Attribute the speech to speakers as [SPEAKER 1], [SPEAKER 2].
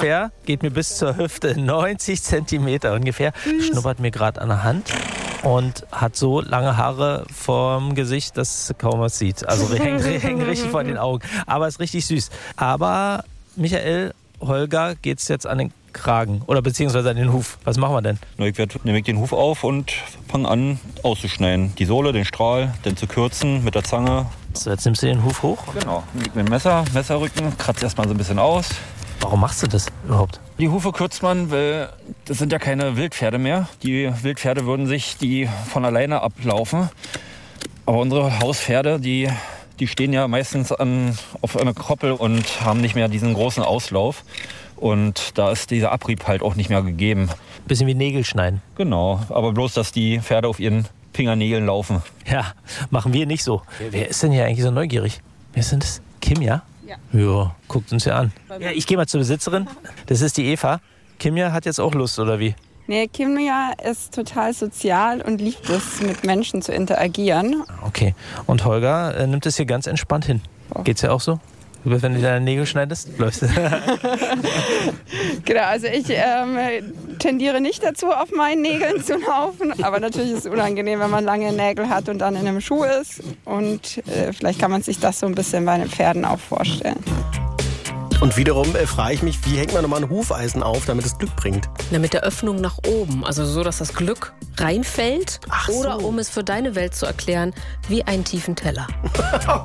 [SPEAKER 1] ungefähr, geht mir bis zur Hüfte, 90 Zentimeter ungefähr, schnuppert mir gerade an der Hand und hat so lange Haare vorm Gesicht, dass kaum was sieht. Also hängt richtig vor den Augen. Aber ist richtig süß. Aber Michael, Holger geht's jetzt an den Kragen oder beziehungsweise an den Huf. Was machen wir denn?
[SPEAKER 2] Ich nehme den Huf auf und fange an auszuschneiden. Die Sohle, den Strahl, dann zu kürzen mit der Zange.
[SPEAKER 1] So, jetzt nimmst du den Huf hoch.
[SPEAKER 2] Genau, mit dem Messerrücken, kratze erstmal so ein bisschen aus.
[SPEAKER 1] Warum machst du das überhaupt?
[SPEAKER 2] Die Hufe kürzt man, weil das sind ja keine Wildpferde mehr. Die Wildpferde würden sich die von alleine ablaufen. Aber unsere Hauspferde, die stehen ja meistens auf einer Koppel und haben nicht mehr diesen großen Auslauf. Und da ist dieser Abrieb halt auch nicht mehr gegeben.
[SPEAKER 1] Bisschen wie Nägel schneiden.
[SPEAKER 2] Genau, aber bloß, dass die Pferde auf ihren Fingernägeln laufen.
[SPEAKER 1] Ja, machen wir nicht so. Wer ist denn hier eigentlich so neugierig? Wer ist denn das? Kimja?
[SPEAKER 3] Ja.
[SPEAKER 1] Ja, guckt uns ja an. Ja, ich gehe mal zur Besitzerin. Das ist die Eva. Kimja hat jetzt auch Lust, oder wie?
[SPEAKER 3] Nee, Kimja ist total sozial und liebt es, mit Menschen zu interagieren.
[SPEAKER 1] Okay. Und Holger nimmt es hier ganz entspannt hin. Geht's ja auch so? Wenn du deine Nägel schneidest, läufst du.
[SPEAKER 3] Genau, also ich tendiere nicht dazu, auf meinen Nägeln zu laufen. Aber natürlich ist es unangenehm, wenn man lange Nägel hat und dann in einem Schuh ist. Und vielleicht kann man sich das so ein bisschen bei den Pferden auch vorstellen.
[SPEAKER 4] Und wiederum frage ich mich, wie hängt man nochmal ein Hufeisen auf, damit es Glück bringt?
[SPEAKER 5] Na, mit der Öffnung nach oben, also so, dass das Glück reinfällt.
[SPEAKER 4] Ach so.
[SPEAKER 5] Oder um es für deine Welt zu erklären, wie einen tiefen Teller.